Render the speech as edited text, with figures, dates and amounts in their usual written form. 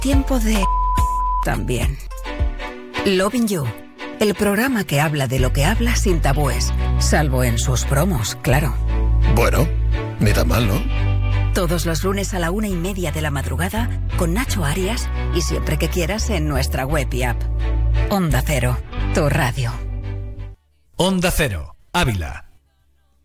Tiempo de... también. Loving You, el programa que habla de lo que habla sin tabúes, salvo en sus promos, claro. Bueno, ni tan mal, ¿no? Todos los lunes a la 1:30 de la madrugada, con Nacho Arias, y siempre que quieras en nuestra web y app. Onda Cero, tu radio. Onda Cero, Ávila.